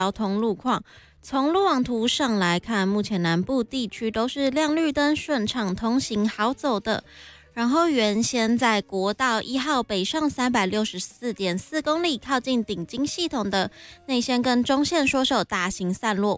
交通路况。从路网图上来看，目前南部地区都是亮绿灯，顺畅通行，好走的。然后原先在国道1号北上364.4公里，靠近顶金系统的内线跟中线说是有大型散落